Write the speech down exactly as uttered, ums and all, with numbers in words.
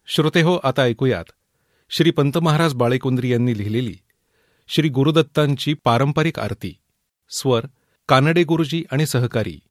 श्रोतेहो, आता ऐकूयात श्री पंत महाराज बाळेकुंद्री यांनी लिहिलेली श्री गुरुदत्तांची पारंपरिक आरती. स्वर कानडे गुरुजी आणि सहकारी